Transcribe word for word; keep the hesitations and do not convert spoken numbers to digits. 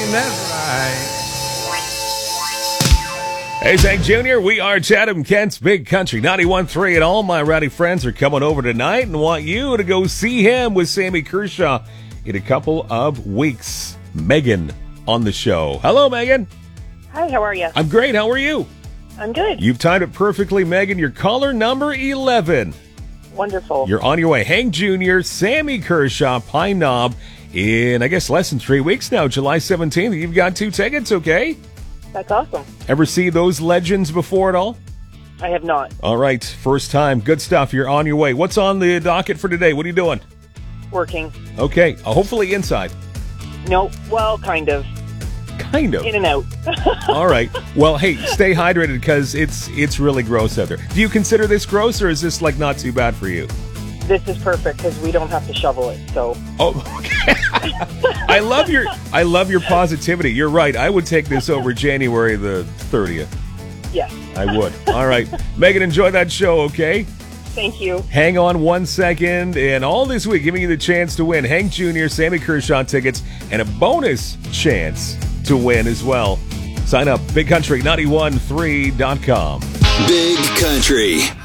That's right. Hey, Zach Junior, we are Chatham Kent's Big Country ninety-one point three, and all my rowdy friends are coming over tonight and want you to go see him with Sammy Kershaw in a couple of weeks. Megan on the show. Hello, Megan. Hi, how are you? I'm great. How are you? I'm good. You've timed it perfectly, Megan. You're caller number eleven. Wonderful. You're on your way. Hank Junior, Sammy Kershaw, Pine Knob in, I guess, less than three weeks now, July seventeenth. You've got two tickets, okay? That's awesome. Ever see those legends before at all? I have not. All right, first time. Good stuff. You're on your way. What's on the docket for today? What are you doing? Working. Okay, uh, hopefully inside. No, well, kind of. Kind of. In and out. All right. Well, hey, stay hydrated because it's it's really gross out there. Do you consider this gross, or is this like not too bad for you? This is perfect because we don't have to shovel it. So. Oh, okay. I love your I love your positivity. You're right. I would take this over January the thirtieth. Yes. I would. All right, Megan, enjoy that show. Okay. Thank you. Hang on one second, and all this week giving you the chance to win Hank Junior, Sammy Kershaw tickets, and a bonus chance to win as well. Sign up, big country ninety-one point three dot com. Big Country.